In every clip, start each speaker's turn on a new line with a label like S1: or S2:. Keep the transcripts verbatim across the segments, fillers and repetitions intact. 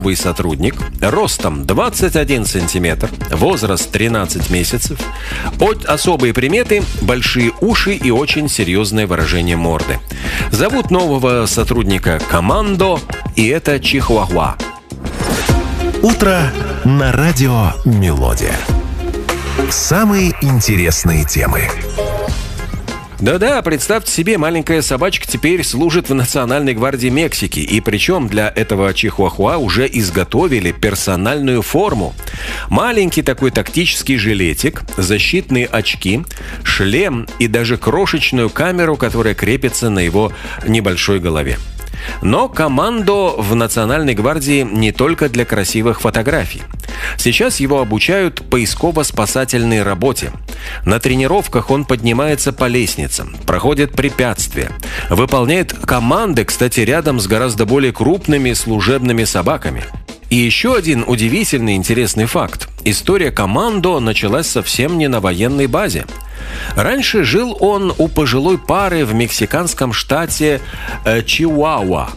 S1: сотрудник, ростом двадцать один сантиметр, возраст тринадцать месяцев, от особые приметы – большие уши и очень серьезное выражение морды. Зовут нового сотрудника Командо, и это Чихуахуа.
S2: Утро на радио «Мелодия». Самые интересные темы.
S1: Да-да, представьте себе, маленькая собачка теперь служит в Национальной гвардии Мексики. И причем для этого чихуахуа уже изготовили персональную форму. Маленький такой тактический жилетик, защитные очки, шлем и даже крошечную камеру, которая крепится на его небольшой голове. Но Командо в Национальной гвардии не только для красивых фотографий. Сейчас его обучают поисково-спасательной работе. На тренировках он поднимается по лестницам, проходит препятствия, выполняет команды, кстати, рядом с гораздо более крупными служебными собаками. И еще один удивительный интересный факт. История Командо началась совсем не на военной базе. Раньше жил он у пожилой пары в мексиканском штате э, Чиуауа.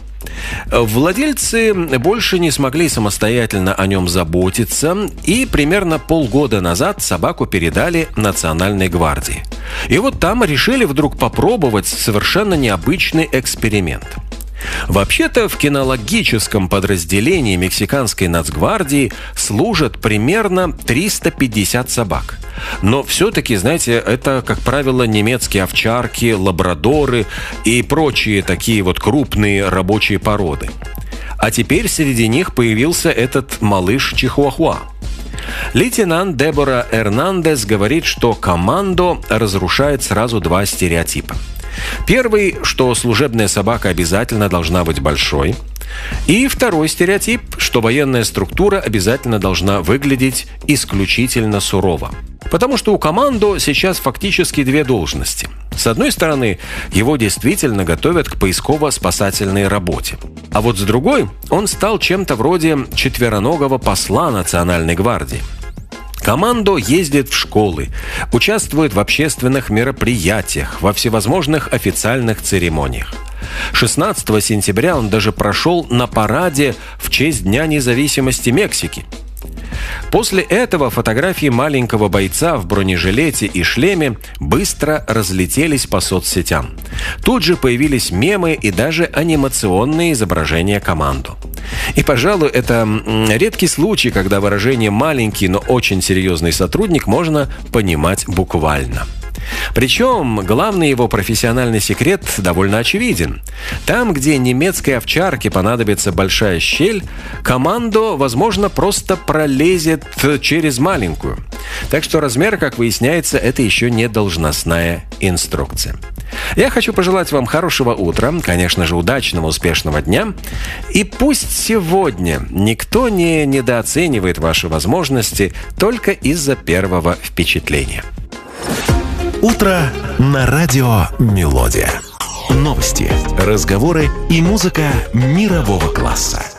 S1: Владельцы больше не смогли самостоятельно о нем заботиться, и примерно полгода назад собаку передали Национальной гвардии. И вот там решили вдруг попробовать совершенно необычный эксперимент. Вообще-то в кинологическом подразделении мексиканской нацгвардии служат примерно триста пятьдесят собак. Но все-таки, знаете, это, как правило, немецкие овчарки, лабрадоры и прочие такие вот крупные рабочие породы. А теперь среди них появился этот малыш чихуахуа. Лейтенант Дебора Эрнандес говорит, что Командо разрушает сразу два стереотипа. Первый, что служебная собака обязательно должна быть большой. И второй стереотип, что военная структура обязательно должна выглядеть исключительно сурово. Потому что у Командо сейчас фактически две должности. С одной стороны, его действительно готовят к поисково-спасательной работе. А вот с другой, он стал чем-то вроде четвероногого посла Национальной гвардии. Командо ездит в школы, участвует в общественных мероприятиях, во всевозможных официальных церемониях. шестнадцатого сентября он даже прошел на параде в честь Дня независимости Мексики. После этого фотографии маленького бойца в бронежилете и шлеме быстро разлетелись по соцсетям. Тут же появились мемы и даже анимационные изображения Командо. И, пожалуй, это редкий случай, когда выражение «маленький, но очень серьезный сотрудник» можно понимать буквально. Причем главный его профессиональный секрет довольно очевиден. Там, где немецкой овчарке понадобится большая щель, Командо, возможно, просто пролезет через маленькую. Так что размер, как выясняется, это еще не должностная инструкция. Я хочу пожелать вам хорошего утра, конечно же, удачного, успешного дня. И пусть сегодня никто не недооценивает ваши возможности только из-за первого впечатления.
S2: Утро на радио «Мелодия». Новости, разговоры и музыка мирового класса.